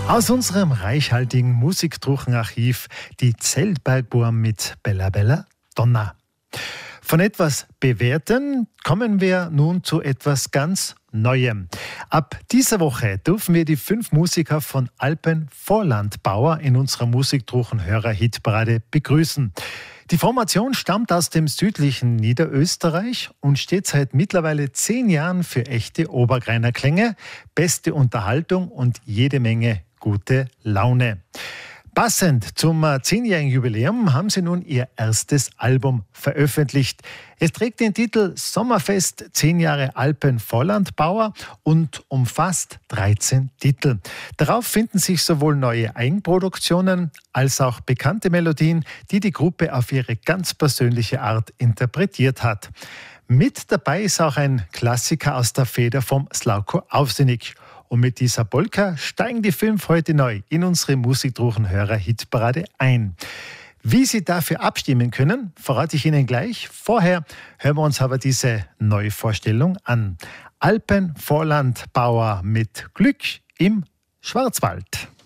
Aus unserem reichhaltigen Musikdruchenarchiv die Zeltbergburm mit Bella Bella Donna. Von etwas Bewährtem kommen wir nun zu etwas ganz Neuem. Ab dieser Woche dürfen wir die 5 Musiker von Alpen-Vorlandbauer in unserer Musikdruchenhörer-Hitparade begrüßen. Die Formation stammt aus dem südlichen Niederösterreich und steht seit mittlerweile 10 Jahren für echte Obergreiner Klänge, beste Unterhaltung und jede Menge gute Laune. Passend zum 10-jährigen Jubiläum haben sie nun ihr erstes Album veröffentlicht. Es trägt den Titel Sommerfest 10 Jahre Alpen-Vorlandbauer und umfasst 13 Titel. Darauf finden sich sowohl neue Eigenproduktionen als auch bekannte Melodien, die die Gruppe auf ihre ganz persönliche Art interpretiert hat. Mit dabei ist auch ein Klassiker aus der Feder vom Slavko Avsenik. Und mit dieser Polka steigen die 5 heute neu in unsere Musikdruchenhörer-Hitparade ein. Wie Sie dafür abstimmen können, verrate ich Ihnen gleich. Vorher hören wir uns aber diese Neuvorstellung an. Alpen-Vorlandbauer mit Glück im Schwarzwald.